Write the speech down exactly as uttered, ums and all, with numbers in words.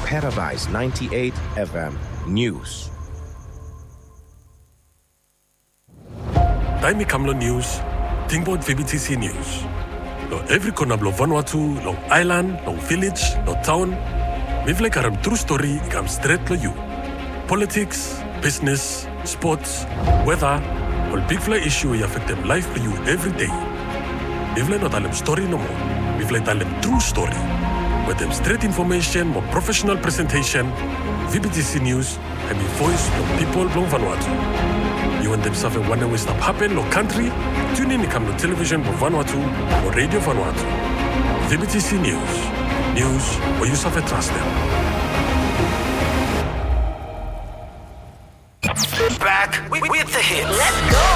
Paradise ninety-eight F M News. Taimi Kamlo News, Tingbot V B T C News. Lo every corner blo Vanuatu, lo island, lo village, lo town. Mivle karam true story ikam straight to you. Politics, business, sports, weather, all big fly issue I affect them life for you every day. Mivle not alem story no more. Mivle alem true story. With them straight information, more professional presentation, V B T C News, and the voice of people from Vanuatu. You want them something one way stop happen, no country, tune in to come to television for Vanuatu or radio Vanuatu. V B T C News. News where you suffer trust them. Back with the hits. Let's go.